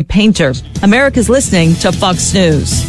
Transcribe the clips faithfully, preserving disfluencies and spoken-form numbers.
painter. America's listening to Fox News.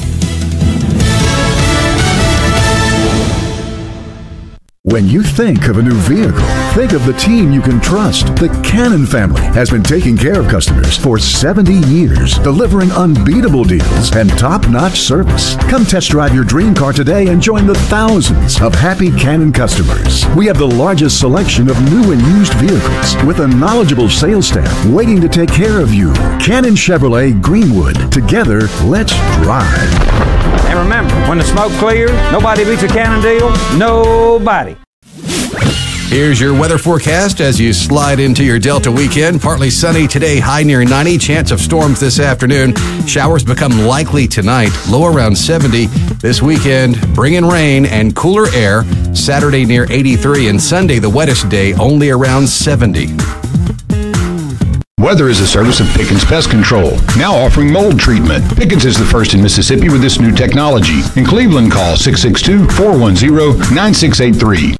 When you think of a new vehicle, think of the team you can trust. The Cannon family has been taking care of customers for seventy years, delivering unbeatable deals and top-notch service. Come test drive your dream car today and join the thousands of happy Cannon customers. We have the largest selection of new and used vehicles with a knowledgeable sales staff waiting to take care of you. Cannon Chevrolet Greenwood. Together, let's drive. And remember, when the smoke clears, nobody beats a Cannon deal. Nobody. Here's your weather forecast as you slide into your Delta weekend. Partly sunny today, high near ninety. Chance of storms this afternoon. Showers become likely tonight, low around seventy. This weekend, bring in rain and cooler air. Saturday near eighty-three, and Sunday the wettest day, only around seventy. Weather is a service of Pickens Pest Control, now offering mold treatment. Pickens is the first in Mississippi with this new technology. In Cleveland, call six six two, four one zero, nine six eight three.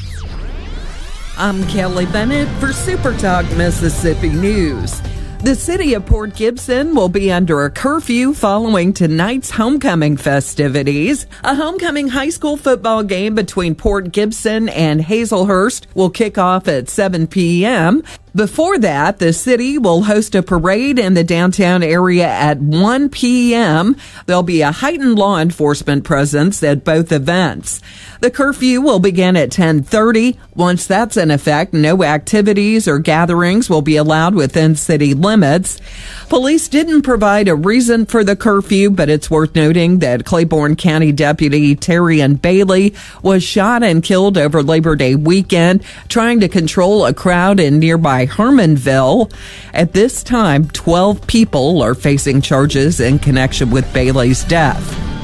I'm Kelly Bennett for Super Talk Mississippi News. The city of Port Gibson will be under a curfew following tonight's homecoming festivities. A homecoming high school football game between Port Gibson and Hazelhurst will kick off at seven p.m. Before that, the city will host a parade in the downtown area at one p.m. There'll be a heightened law enforcement presence at both events. The curfew will begin at ten thirty. Once that's in effect, no activities or gatherings will be allowed within city limits. Police didn't provide a reason for the curfew, but it's worth noting that Claiborne County Deputy Terrian Bailey was shot and killed over Labor Day weekend trying to control a crowd in nearby Hermanville. At this time, twelve people are facing charges in connection with Bailey's death.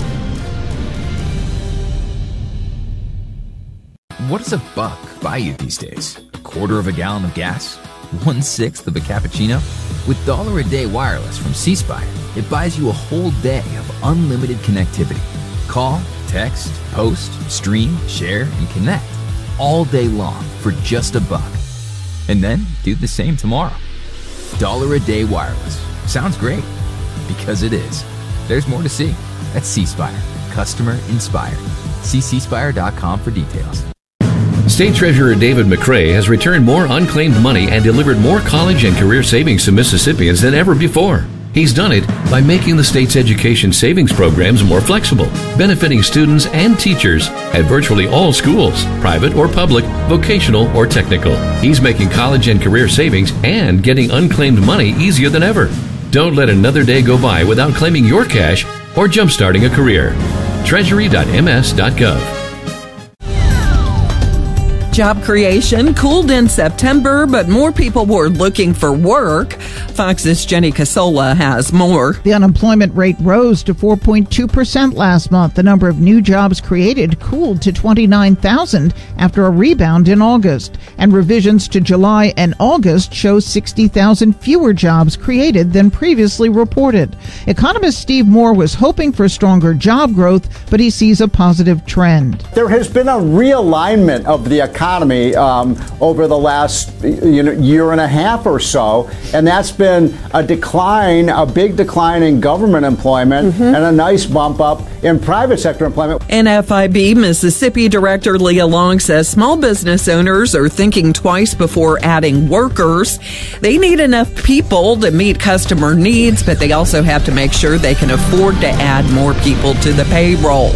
What does a buck buy you these days? A quarter of a gallon of gas? One-sixth of a cappuccino? With Dollar a Day Wireless from C Spire, it buys you a whole day of unlimited connectivity. Call, text, post, stream, share, and connect all day long for just a buck. And then do the same tomorrow. Dollar a Day Wireless. Sounds great. Because it is. There's more to see. That's C Spire. Customer inspired. See c spire dot com for details. State Treasurer David McRae has returned more unclaimed money and delivered more college and career savings to Mississippians than ever before. He's done it by making the state's education savings programs more flexible, benefiting students and teachers at virtually all schools, private or public, vocational or technical. He's making college and career savings and getting unclaimed money easier than ever. Don't let another day go by without claiming your cash or jumpstarting a career. treasury dot m s dot gov. Job creation cooled in September, but more people were looking for work. Fox's Jenny Casola has more. The unemployment rate rose to four point two percent last month. The number of new jobs created cooled to twenty-nine thousand after a rebound in August. And revisions to July and August show sixty thousand fewer jobs created than previously reported. Economist Steve Moore was hoping for stronger job growth, but he sees a positive trend. There has been a realignment of the economy. economy um, over the last you know, year and a half or so, and that's been a decline, a big decline in government employment, mm-hmm. and a nice bump up in private sector employment. N F I B Mississippi Director Leah Long says small business owners are thinking twice before adding workers. They need enough people to meet customer needs, but they also have to make sure they can afford to add more people to the payroll.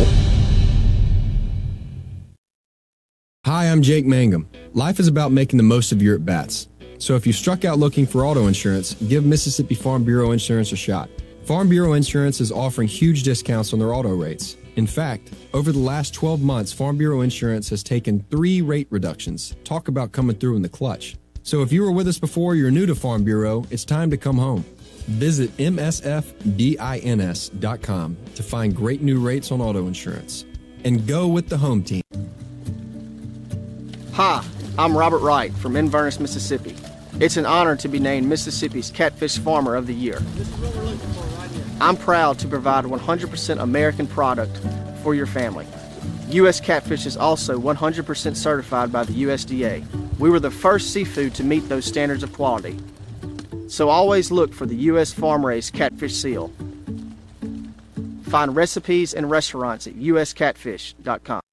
Hi, I'm Jake Mangum. Life is about making the most of your at-bats. So if you struck out looking for auto insurance, give Mississippi Farm Bureau Insurance a shot. Farm Bureau Insurance is offering huge discounts on their auto rates. In fact, over the last twelve months, Farm Bureau Insurance has taken three rate reductions. Talk about coming through in the clutch. So if you were with us before, you're new to Farm Bureau, it's time to come home. Visit m s f bins dot com to find great new rates on auto insurance. And go with the home team. Hi, I'm Robert Wright from Inverness, Mississippi. It's an honor to be named Mississippi's Catfish Farmer of the Year. I'm proud to provide one hundred percent American product for your family. U S Catfish is also one hundred percent certified by the U S D A. We were the first seafood to meet those standards of quality. So always look for the U S farm-raised catfish seal. Find recipes and restaurants at u s catfish dot com.